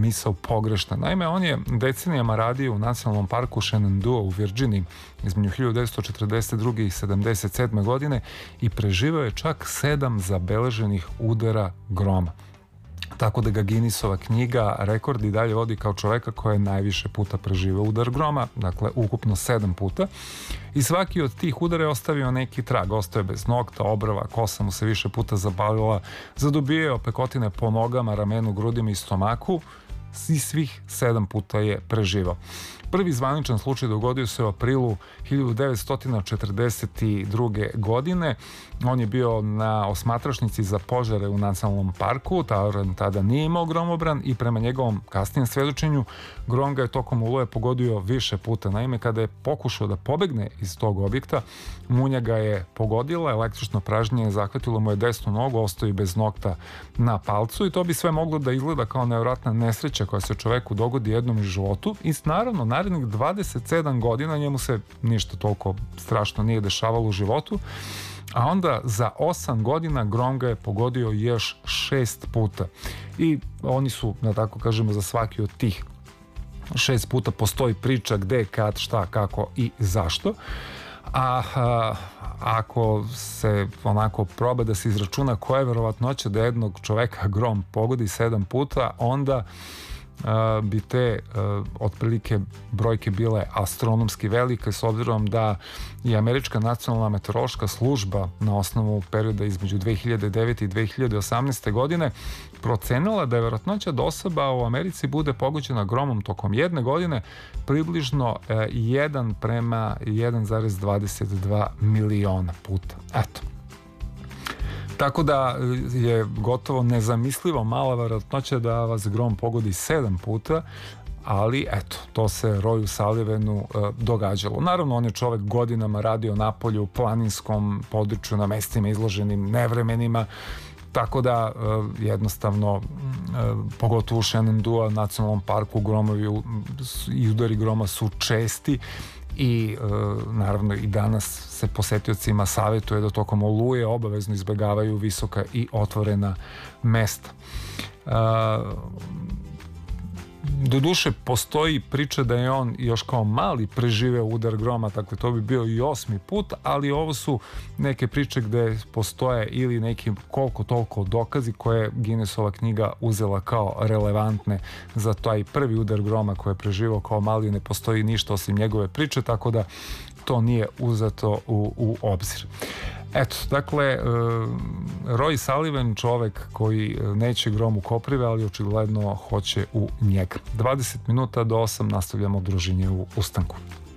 misao pogrešna. Naime, on je decenijama radio u nacionalnom parku Shenandoah u Virginiji između 1942. i 1977. godine i preživeo je čak 7 zabeleženih udara groma. Tako da ga Guinnessova knjiga rekord i dalje vodi kao čoveka koji je najviše puta preživeo udar groma, dakle ukupno 7 puta. I svaki od tih udara je ostavio neki trag, ostao je bez nokta, obrva, kosa mu se više puta zabalila, zadobijao pekotine po nogama, ramenu, grudima i stomaku i svih 7 puta je preživao. Prvi zvaničan slučaj dogodio se u aprilu 1942. godine. On je bio na osmatračnici za požare u nacionalnom parku, tada nije imao gromobran i prema njegovom kasnijem svedočenju grom ga je tokom oluje pogodio više puta. Naime, kada je pokušao da pobegne iz tog objekta, munja ga je pogodila, električno pražnjenje zahvatilo mu je desnu nogu, ostao je bez nokta na palcu i to bi sve moglo da izgleda kao nevjerojatna nesreća koja se čoveku dogodi jednom u životu i naravno narednih 27 godina njemu se ništa toliko strašno nije dešavalo u životu, a onda za 8 godina grom ga je pogodio još 6 puta i oni su, da tako kažemo, za svaki od tih 6 puta postoji priča gde, kad, šta, kako i zašto. A ako se onako proba da se izračuna koja je verovatnoća da jednog čoveka grom pogodi 7 puta, onda bi te otprilike brojke bile astronomski velike, s obzirom da je Američka nacionalna meteorološka služba na osnovu perioda između 2009. i 2018. godine procenila da je verovatnoća da osoba u Americi bude pogođena gromom tokom jedne godine približno 1 prema 1,22 miliona puta. Eto. Tako da je gotovo nezamislivo mala verovatnoća da vas grom pogodi 7 puta, ali eto, to se Royu Sullivanu događalo. Naravno, on je čovek godinama radio na polju, planinskom području, na mestima izloženim nevremenima, tako da jednostavno, pogotovo u Shenandoah nacionalnom parku, gromovi i udari groma su česti i naravno i danas se posetiocima savjetuje da tokom oluje obavezno izbegavaju visoka i otvorena mesta. Doduše, postoji priča da je on još kao mali preživeo udar groma, dakle to bi bio i 8. put, ali ovo su neke priče gde postoje ili neki koliko toliko dokazi koje je Guinnessova knjiga uzela kao relevantne za taj prvi udar groma koji je preživao kao mali. Ne postoji ništa osim njegove priče, tako da to nije uzeto u obzir. Eto, dakle, Roy Sullivan, čovek koji neće grom u koprive, ali očigledno hoće u njega. 20 minuta do 8 nastavljamo druženje u ustanku.